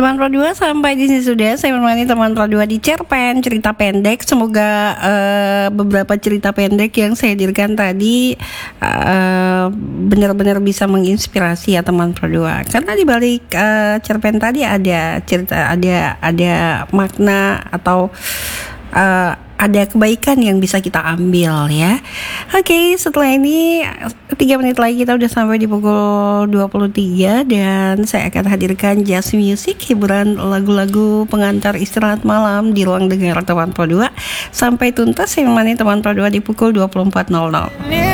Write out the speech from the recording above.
Teman Pro 2 sampai di sini sudah. Saya menemani teman Pro 2 di cerpen cerita pendek. Semoga beberapa cerita pendek yang saya hadirkan tadi benar-benar bisa menginspirasi ya teman Pro 2. Karena di balik cerpen tadi ada cerita, ada makna atau ada kebaikan yang bisa kita ambil ya. Oke, setelah ini 3 menit lagi kita udah sampai di pukul 23 dan saya akan hadirkan jazz music, hiburan lagu-lagu pengantar istirahat malam di ruang dengar teman Pro 2 sampai tuntas. Saya menemani teman Pro 2 di pukul 24.00.